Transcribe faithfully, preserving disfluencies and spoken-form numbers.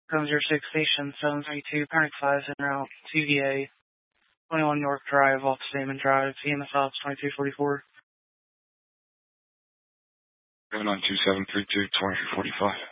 Comes your six station, seven three two, Panic five, en route, T V A, twenty-one York Drive, off Stamen Drive, T M S Ops twenty-two forty-four. seven nine two seven three two, twenty-three forty-five.